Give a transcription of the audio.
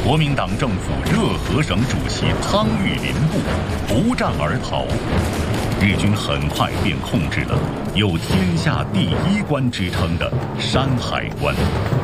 国民党政府热河省主席汤玉麟部不战而逃，日军很快便控制了有"天下第一关"之称的山海关。